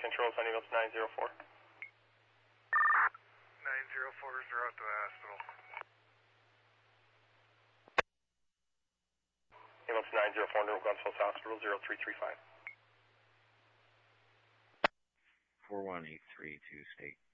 controls on EMS 904. 904s are out to the hospital. EMS 904, New Gunsel's Hospital, 0335. 41832, state.